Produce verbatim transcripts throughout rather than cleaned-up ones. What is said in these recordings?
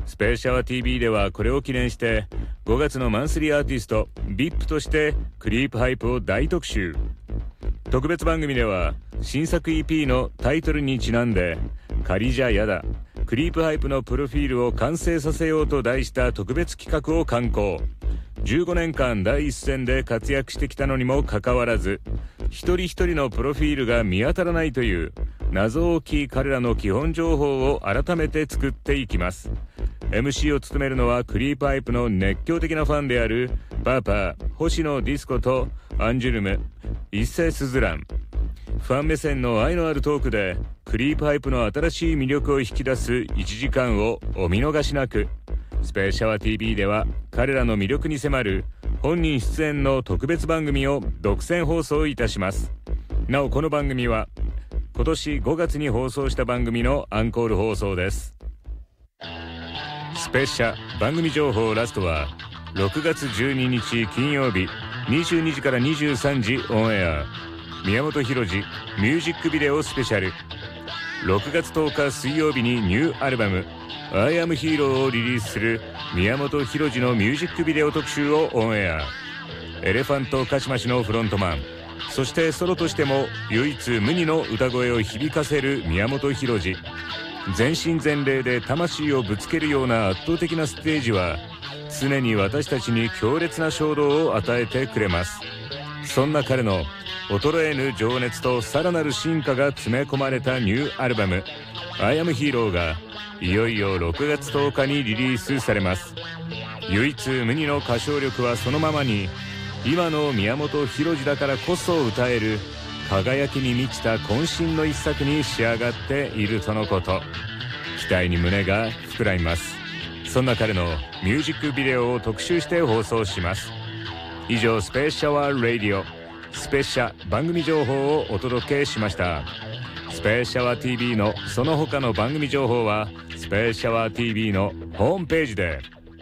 スペースシャワー ティーブイ ではこれを記念してごがつのマンスリーアーティスト ブイアイピー としてクリープハイプを大特集。特別番組では新作 イーピー のタイトルにちなんで仮じゃやだクリープハイプのプロフィールを完成させようと題した特別企画を敢行。じゅうごねんかん第一線で活躍してきたのにもかかわらず一人一人のプロフィールが見当たらないという謎多き彼らの基本情報を改めて作っていきます。 エムシー を務めるのはクリープハイプの熱狂的なファンであるパーパー星野ディスコとアンジュルム一世スズラン。ファン目線の愛のあるトークでクリープハイプの新しい魅力を引き出すいちじかんをお見逃しなく。スペースシャワー ティーブイ では彼らの魅力に迫る本人出演の特別番組を独占放送いたします。なおこの番組は今年ごがつに放送した番組のアンコール放送です。スペースシャ番組情報ラストはろくがつじゅうににち金曜日にじゅうにじからにじゅうさんじオンエア宮本浩次ミュージックビデオスペシャル。ろくがつとおか水曜日にニューアルバムI am Hero をリリースする宮本浩次のミュージックビデオ特集をオンエア。エレファントカシマシのフロントマン、そしてソロとしても唯一無二の歌声を響かせる宮本浩次。全身全霊で魂をぶつけるような圧倒的なステージは常に私たちに強烈な衝動を与えてくれます。そんな彼の衰えぬ情熱とさらなる進化が詰め込まれたニューアルバム I am Hero がいよいよろくがつとおかにリリースされます。唯一無二の歌唱力はそのままに今の宮本浩次だからこそ歌える輝きに満ちた渾身の一作に仕上がっているとのこと。期待に胸が膨らみます。そんな彼のミュージックビデオを特集して放送します。以上スペースシャワーラディオスペースシャ番組情報をお届けしました。スペースシャワー ティーブイ のその他の番組情報はスペースシャワー ティーブイ のホームページで。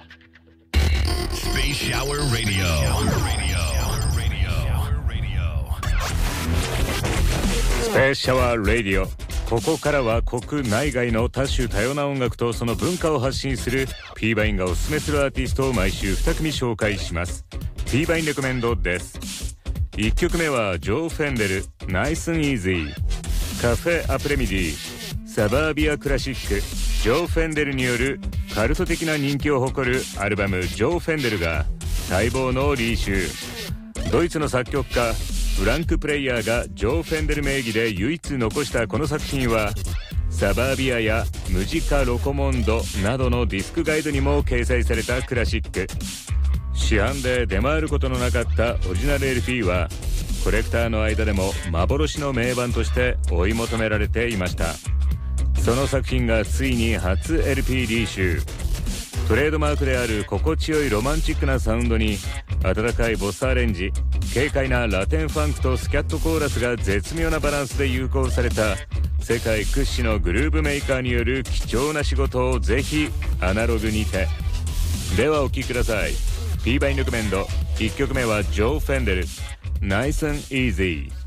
Space Shower Radio. Radio. Radio. スペースシャワーラディオ。ここからは国内外の多種多様な音楽とその文化を発信する P バインがおすすめするアーティストを毎週に組紹介します。 P バインレコメンドです。いっきょくめはジョー・フェンデル Nice and Easy、 カフェ・アプレミディサバービア・クラシック。ジョー・フェンデルによるカルト的な人気を誇るアルバムジョー・フェンデルが待望のリーシュー。ドイツの作曲家フランク・プレイヤーがジョー・フェンデル名義で唯一残したこの作品はサバービアやムジカ・ロコモンドなどのディスクガイドにも掲載されたクラシック。市販で出回ることのなかったオリジナル エルピー はコレクターの間でも幻の名盤として追い求められていました。その作品がついに初 エルピー リーシュー。トレードマークである心地よいロマンチックなサウンドに温かいボスアレンジ、軽快なラテンファンクとスキャットコーラスが絶妙なバランスで有効された世界屈指のグルーブメーカーによる貴重な仕事をぜひアナログにて。ではお聴きください。 P バインレコメンドいっきょくめはジョー・フェンデル Nice and Easy。